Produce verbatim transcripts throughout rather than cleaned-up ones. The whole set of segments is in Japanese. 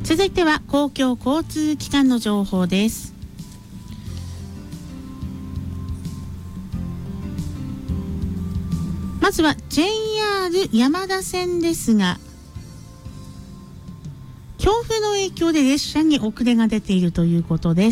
続いては公共交通機関の情報です。まずは ジェイアール 山田線ですが、強風の影響で列車に遅れが出ているということです。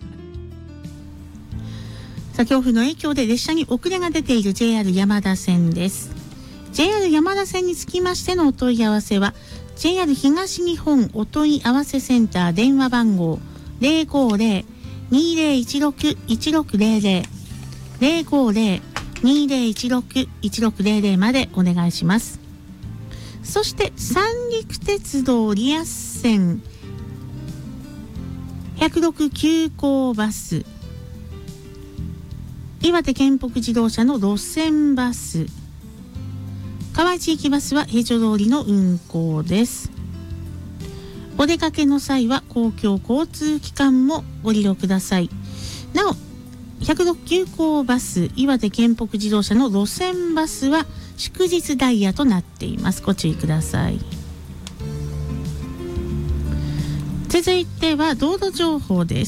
さあ、強風の影響で列車に遅れが出ている ジェイアール 山田線です。 ジェイアール 山田線につきましてのお問い合わせは ジェイアール 東日本お問い合わせセンター電話番号 ゼロごゼロ にゼロいちろく いちろくゼロゼロ ゼロごゼロ にゼロいちろく いちろくゼロゼロ までお願いします。そして三陸鉄道リアス線ひゃくろく急行バス、岩手県北自動車の路線バス、河合地域バスは平常通りの運行です。お出かけの際は公共交通機関もご利用ください。なおひゃくろく急行バス、岩手県北自動車の路線バスは祝日ダイヤとなっています。ご注意ください。続いては道路情報です。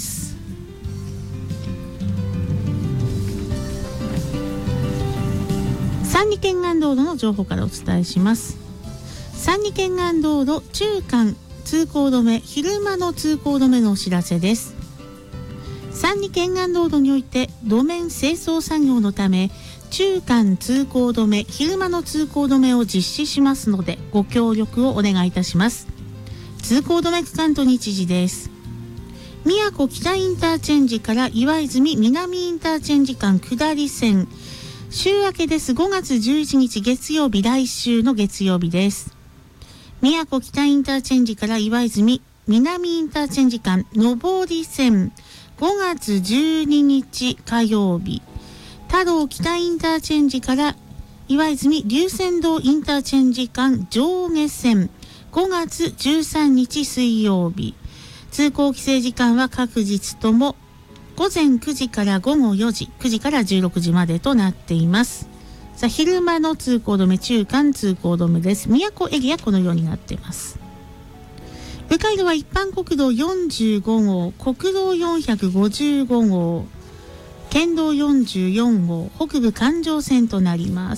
三里県岸道路の情報からお伝えします。三里県岸道路中間通行止め、昼間の通行止めのお知らせです。三里県岸道路において路面清掃作業のため中間通行止め、昼間の通行止めを実施しますのでご協力をお願いいたします。通行止め区間と日時です。宮古北インターチェンジから岩泉南インターチェンジ間下り線、週明けです。ごがつじゅういちにち月曜日、来週の月曜日です。宮古北インターチェンジから岩泉南インターチェンジ間上り線、ごがつじゅうににち火曜日、太郎北インターチェンジから岩泉龍泉洞インターチェンジ間上下線、ごがつじゅうさんにち水曜日、通行規制時間は各日ともごぜんくじからごごよじ、くじからじゅうろくじまでとなっています。さあ、昼間の通行止め、中間通行止めです。宮古エリアこのようになっています。迂回路は一般国道よんじゅうごごう、国道よんひゃくごじゅうごごう、県道よんじゅうよんごう、北部環状線となります。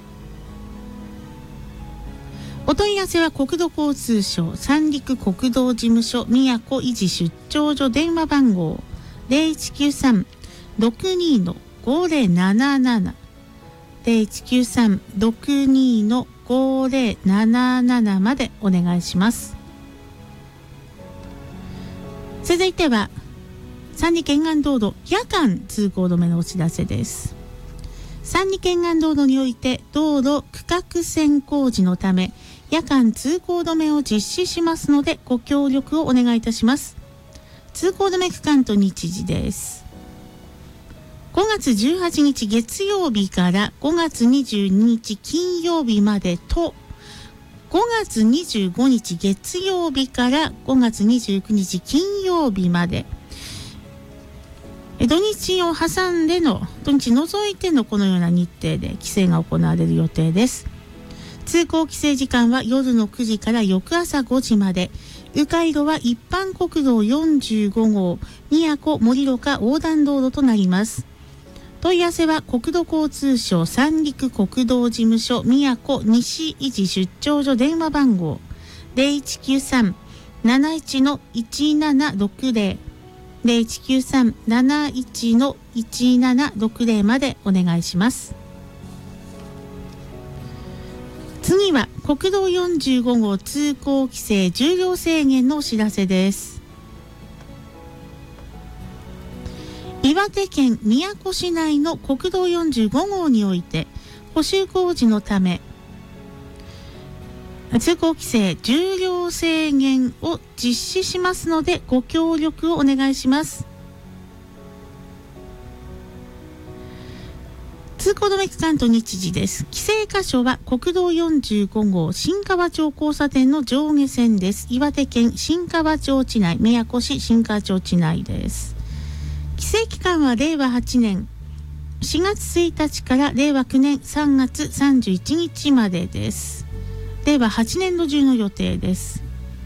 お問い合わせは国土交通省三陸国道事務所宮古維持出張所電話番号 ゼロいちきゅうさん ろくに ごゼロなななな ゼロいちきゅうさん ろくに ごゼロなななな までお願いします。続いては三里県岸道路夜間通行止めのお知らせです。三里県岸道路において道路区画線工事のため夜間通行止めを実施しますのでご協力をお願いいたします。通行止め区間と日時です。ごがつじゅうはちにち月曜日からごがつにじゅうににち金曜日までと、ごがつにじゅうごにち月曜日からごがつにじゅうくにち金曜日まで、土日を挟んでの土日除いてのこのような日程で規制が行われる予定です。通行規制時間は夜のくじから翌朝ごじまで。迂回路は一般国道よんじゅうごごう、宮古盛岡横断道路となります。問い合わせは国土交通省三陸国道事務所宮古西維持出張所電話番号 ゼロいちきゅうさん なないち いちななろくゼロ ゼロいちきゅうさん なないち いちななろくゼロ までお願いします。次は国道よんじゅうごごう通行規制重量制限のお知らせです。岩手県宮古市内の国道よんじゅうごごうにおいて補修工事のため通行規制重量制限を実施しますのでご協力をお願いします。通行止め区間と日時です。規制箇所は国道よんじゅうごごう新川町交差点の上下線です。岩手県新川町地内、宮古市新川町地内です。規制期間はれいわはちねんしがつついたちかられいわきゅうねんさんがつさんじゅういちにちまでです。れいわはちねんど中の予定です。